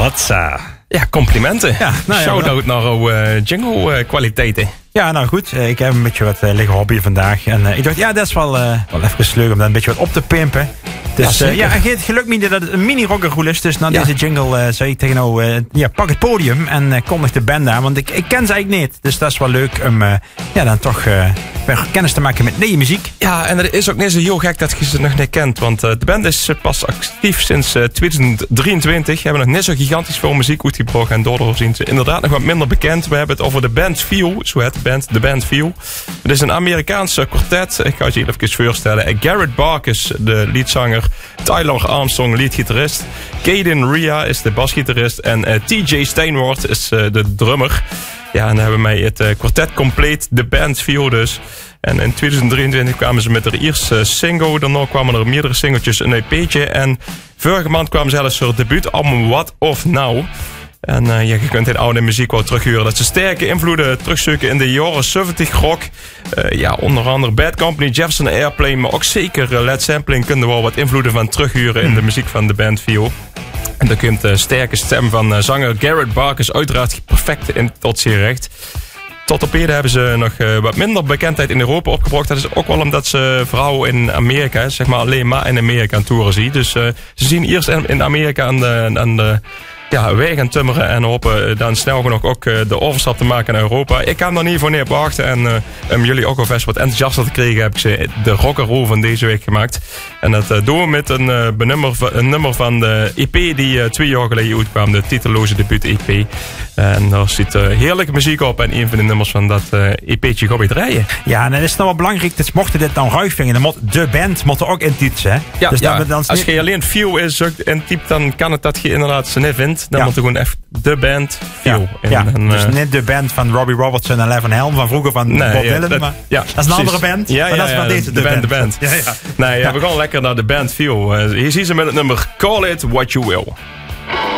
Hatsa. Ja, complimenten. Ja, nou ja, shout-out naar uw jingle kwaliteiten. Ja, nou goed. Ik heb een beetje wat liggen hobbyen vandaag. En ik dacht, ja, dat is wel even leuk om daar een beetje wat op te pimpen. Dus en het geluk me dat het een mini-rock'n'roll is. Dus na deze jingle zei ik tegen nou, pak het podium en kondig de band aan. Want ik ken ze eigenlijk niet. Dus dat is wel leuk om dan toch kennis te maken met nieuwe muziek. Ja, en het is ook niet zo heel gek dat je ze nog niet kent. Want de band is pas actief sinds 2023. Hebben nog niet zo gigantisch veel muziek uitgebracht. En daardoor zien ze inderdaad nog wat minder bekend. We hebben het over de band Feel. Zo heet de band, de band Feel. Het is een Amerikaanse kwartet. Ik ga het je even voorstellen. Garrett Barkus, de leadzanger. Tyler Armstrong, leadgitarist. Caden Ria is de basgitarist. En TJ Steinwart is de drummer. Ja, en dan hebben wij het kwartet compleet, de band Feel dus. En in 2023 kwamen ze met de eerste single. Daarna kwamen er meerdere singeltjes, een EP'tje. En vorige maand kwamen zelfs hun debuutalbum What Of Now. En je kunt in oude muziek wel terughuren dat ze sterke invloeden terugzoeken in de jaren 70 rock. Onder andere Bad Company, Jefferson Airplane, maar ook zeker Led Zeppelin kunnen wel wat invloeden van terughuren in de muziek van de band Feel. En daar komt de sterke stem van zanger Garrett Barkus uiteraard perfect in tot zijn recht. Tot op heden hebben ze nog wat minder bekendheid in Europa opgebracht. Dat is ook wel omdat ze vooral in Amerika, zeg maar alleen maar in Amerika aan toeren zien. Dus ze zien eerst in Amerika aan de weg aan tummeren en hopen dan snel genoeg ook de overstap te maken naar Europa. Ik kan er niet voor neer op wachten en om jullie ook alvast wat enthousiaster te krijgen heb ik ze de rock'n'roll van deze week gemaakt. En dat doen we met een nummer van de EP die 2 jaar geleden uitkwam, de titelloze debuut-EP. En daar zit heerlijke muziek op en een van de nummers van dat EP'tje ga je draaien. Ja, en dan is het nou wel belangrijk, dus mochten dit nou ruig vinden, dan moet de band moet er ook in typen, hè? Ja, dus dan als je alleen Feel is en typt, dan kan het dat je inderdaad ze niet vindt. Dan moet er gewoon echt de band Feel. Dus niet de band van Robbie Robertson en Levin Helm van vroeger van Bob Dylan. Dat is een andere band. Ja, maar dat is van deze de band. Ja. Nee, we gaan lekker naar de band Feel. Hier zien ze met het nummer Call It What You Will.